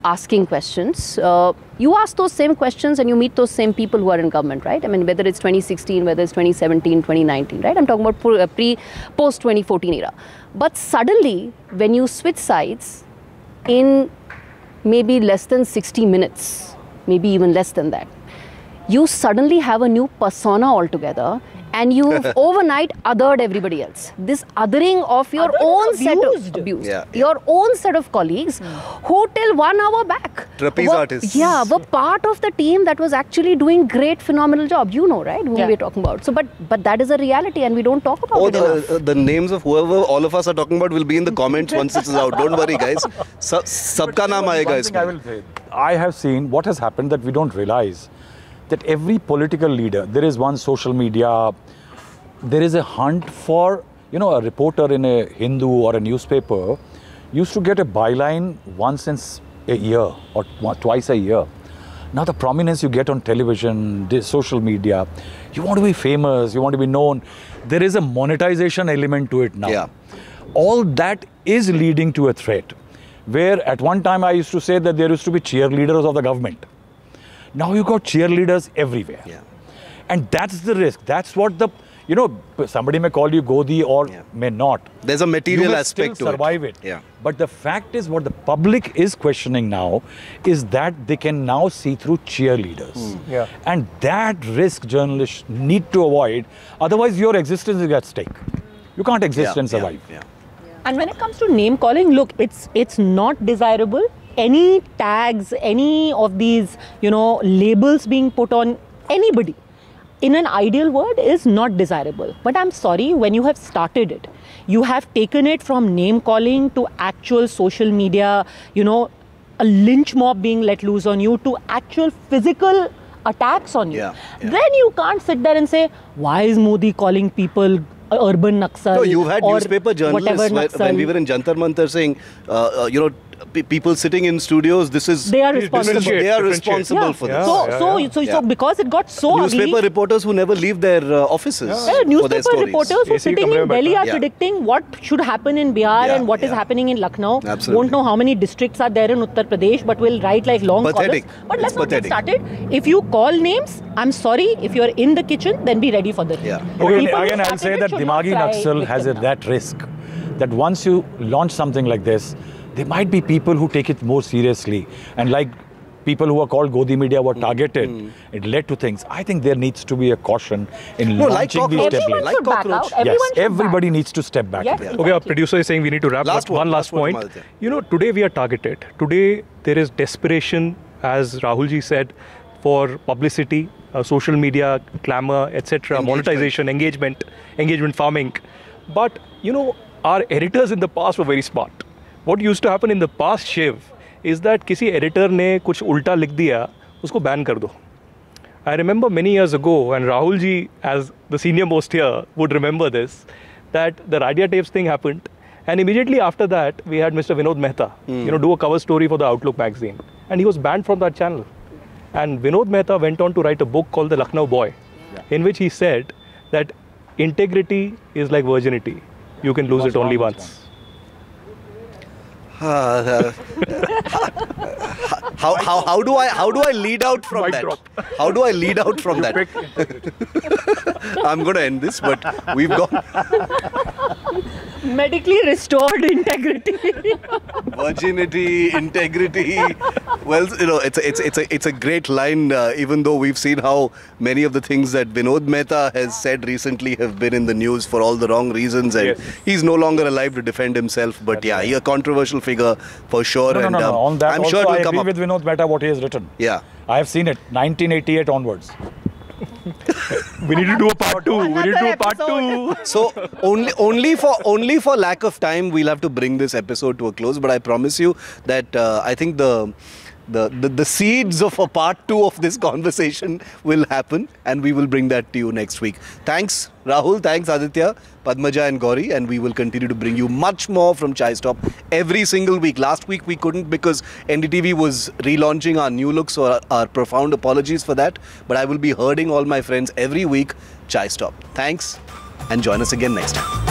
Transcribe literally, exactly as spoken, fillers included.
asking questions. Uh, you ask those same questions and you meet those same people who are in government, right? I mean, whether it's twenty sixteen, whether it's twenty seventeen, twenty nineteen, right? I'm talking about pre, post twenty fourteen era. But suddenly, when you switch sides in maybe less than sixty minutes, maybe even less than that, you suddenly have a new persona altogether. And you've overnight othered everybody else. This othering of your Othered own abused. set of abused, Yeah, yeah. your own set of colleagues hmm. who till one hour back Trapeze were, artists. Yeah, were part of the team that was actually doing great, phenomenal job. You know, right? Who yeah. we're talking about. So, but but that is a reality, and we don't talk about Oh, it the, enough. uh, the names of whoever all of us are talking about will be in the comments once this is out. Don't worry, guys. Sab, sabka naam aayega One thing I will say, I have seen what has happened that we don't realize that every political leader, there is one social media. There is a hunt for, you know, a reporter in a Hindu or a newspaper used to get a byline once in a year or twice a year. Now the prominence you get on television, this social media, you want to be famous, you want to be known. There is a monetization element to it now. Yeah. All that is leading to a threat. Where at one time I used to say that there used to be cheerleaders of the government. Now you got cheerleaders everywhere. Yeah. And that's the risk. That's what the... You know, somebody may call you Godi or yeah. may not. There's a material you may aspect still to survive it. it. Yeah. But the fact is, what the public is questioning now is that they can now see through cheerleaders. Mm. Yeah. And that risk journalists need to avoid. Otherwise, your existence is at stake. You can't exist yeah. and survive. Yeah. Yeah. And when it comes to name calling, look, it's it's not desirable. Any tags, any of these, you know, labels being put on anybody in an ideal world is not desirable. But I'm sorry, when you have started it, you have taken it from name calling to actual social media, you know, a lynch mob being let loose on you, to actual physical attacks on you. Yeah, yeah. Then you can't sit there and say, why is Modi calling people urban Naxal? No, you've had or newspaper journalists where, when we were in Jantar Mantar saying, uh, uh, you know, p people sitting in studios, this is... They are responsible. They are responsible yeah. for yeah. this. So, yeah, so, yeah. so, Yeah. so because it got so Newspaper ugly, reporters who never leave their uh, offices yeah, for newspaper their stories. reporters who sitting in Delhi are yeah. predicting what should happen in Bihar Yeah, and what is yeah. happening in Lucknow. Absolutely. Won't know how many districts are there in Uttar Pradesh, but will write like long Pathetic. columns. But let's It's not pathetic. get started. If you call names, I'm sorry, if you're in the kitchen, then be ready for the Yeah. Okay, People who again, I'll say started that it should not Dimagi cry Naxal has a, victim now. that risk that once you launch something like this, there might be people who take it more seriously. And like people who are called Godi media were targeted, mm. it led to things. I think there needs to be a caution in no, launching like these cockroach. Everyone tablets. Like should back cockroach. out. Everyone Yes, should everybody back. needs to step back. Yes, Yeah. exactly. Okay, our producer is saying we need to wrap Last up. one, One last, last one, point. Madhya. You know, today we are targeted. Today there is desperation, as Rahulji said, for publicity, uh, social media, clamor, et cetera, monetization, engagement, engagement farming. But, you know, our editors in the past were very smart. What used to happen in the past, Shiv, is that किसी editor ने कुछ उल्टा लिख दिया, उसको ban कर दो. I remember many years ago, and Rahul ji, as the senior most here, would remember this, that the Radia Tapes thing happened, and immediately after that, we had Mister Vinod Mehta, mm. you know, do a cover story for the Outlook magazine, and he was banned from that channel. And Vinod Mehta went on to write a book called The Lucknow Boy, yeah. in which he said that integrity is like virginity. You can lose it only once. Uh, how, how, how do I how do I lead out from Mic that? drop. How do I lead out from that? I'm going to end this, but we've gone medically restored integrity. virginity, integrity. Well, you know, it's a, it's it's a it's a great line. Uh, even though we've seen how many of the things that Vinod Mehta has said recently have been in the news for all the wrong reasons, and yes. he's no longer alive to defend himself. But That's yeah, right. he's a controversial figure for sure. No, no, and no, no. Um, On that I'm also, sure it will I come agree up. with Vinod Mehta what he has written. Yeah, I have seen it, nineteen eighty-eight onwards. We need to do a part two. We need to do a part two. So only only for only for lack of time we'll have to bring this episode to a close. But I promise you that uh, I think the, the the the seeds of a part two of this conversation will happen, and we will bring that to you next week. Thanks Rahul, thanks Aditya, Padmaja and Gauri, and we will continue to bring you much more from Chai Stop every single week. Last week we couldn't because N D T V was relaunching our new look, so our, our profound apologies for that. But I will be herding all my friends every week. Chai Stop. Thanks, and join us again next time.